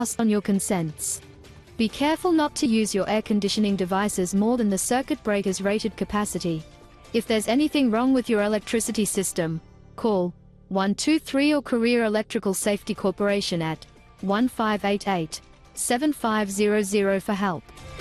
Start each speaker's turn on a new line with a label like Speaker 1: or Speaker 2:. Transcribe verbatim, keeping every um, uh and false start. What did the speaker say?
Speaker 1: on your consents. Be careful not to use your air conditioning devices more than the circuit breaker's rated capacity. If there's anything wrong with your electricity system, call one two three or Career Electrical Safety Corporation at one five eight eight, seven five zero zero for help.